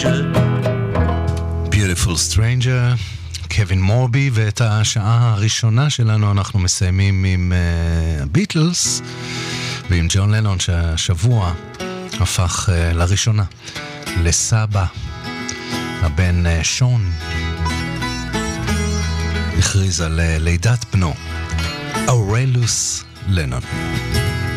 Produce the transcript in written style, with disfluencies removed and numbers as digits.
stranger. Beautiful stranger, קווין מורבי, ואת השעה הראשונה שלנו אנחנו מסיימים עם הביטלס ועם ג'ון לנון, שהשבוע הפך לראשונה לסבא. הבן שון הכריז על לידת בנו אורלוס לנון.